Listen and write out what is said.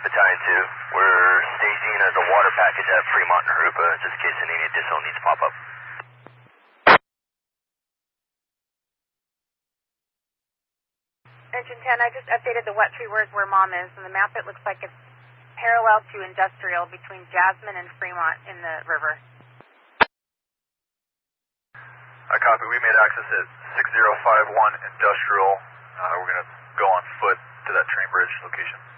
Battalion 2, we're staging as a water package at Fremont and Aruba, just in case any additional needs pop up. Engine 10, I just updated the what three words where mom is. On the map it looks like it's parallel to industrial between Jasmine and Fremont in the river. I copy. We made access at 6051 industrial. We're going to go on foot to that train bridge location.